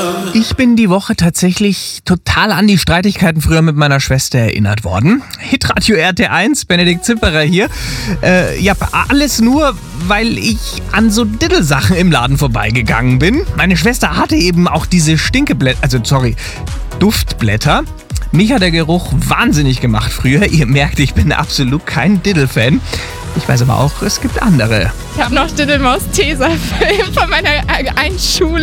Ich bin die Woche tatsächlich total an die Streitigkeiten früher mit meiner Schwester erinnert worden. Hitradio RT1, Benedikt Zipperer hier. Ja, alles nur, weil ich an so Diddelsachen im Laden vorbeigegangen bin. Meine Schwester hatte eben auch diese Duftblätter. Mich hat der Geruch wahnsinnig gemacht früher. Ihr merkt, ich bin absolut kein Diddle-Fan. Ich weiß aber auch, es gibt andere. Ich habe noch Diddelmaus Tesa von meiner einen Schule.